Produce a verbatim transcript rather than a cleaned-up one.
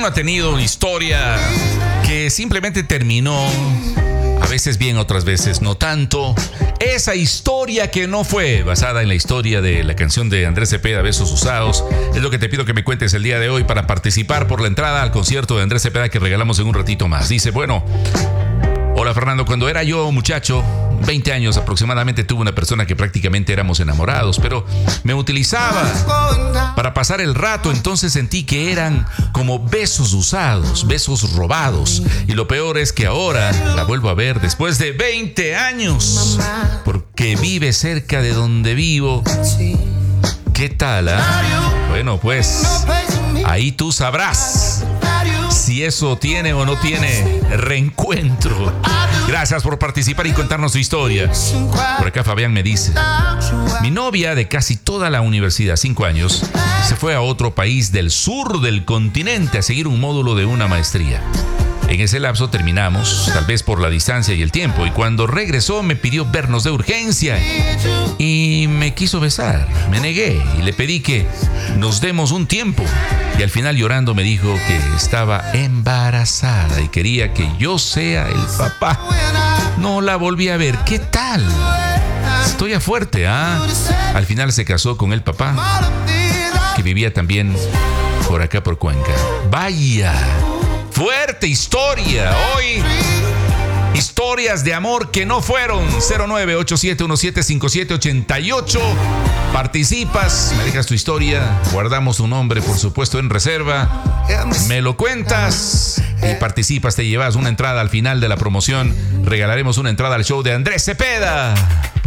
no ha tenido una historia que simplemente terminó? A veces bien, otras veces no tanto. Esa historia que no fue basada en la historia de la canción de Andrés Cepeda, Besos Usados, es lo que te pido que me cuentes el día de hoy para participar por la entrada al concierto de Andrés Cepeda que regalamos en un ratito más. Dice, bueno, hola Fernando, cuando era yo muchacho, veinte años aproximadamente, tuve una persona que prácticamente éramos enamorados, pero me utilizaba para pasar el rato, entonces sentí que eran como besos usados, besos robados. Y lo peor es que ahora la vuelvo a ver después de veinte años, porque vive cerca de donde vivo. ¿Qué tal? ¿Eh? Bueno, pues ahí tú sabrás si eso tiene o no tiene reencuentro. Gracias por participar y contarnos tu historia. Por acá Fabián me dice, mi novia de casi toda la universidad, cinco años, se fue a otro país del sur del continente a seguir un módulo de una maestría. En ese lapso terminamos, tal vez por la distancia y el tiempo, y cuando regresó me pidió vernos de urgencia y me quiso besar. Me negué y le pedí que nos demos un tiempo, y al final llorando me dijo que estaba embarazada y quería que yo sea el papá. No la volví a ver. ¿Qué tal? Estoy a fuerte, ¿ah? Al final se casó con el papá, que vivía también por acá por Cuenca. ¡Vaya! Fuerte historia. Hoy, historias de amor que no fueron. Cero nueve ocho siete uno siete cinco siete ocho ocho. Participas, me dejas tu historia, guardamos tu nombre, por supuesto, en reserva. Me lo cuentas y participas, te llevas una entrada al final de la promoción. Regalaremos una entrada al show de Andrés Cepeda.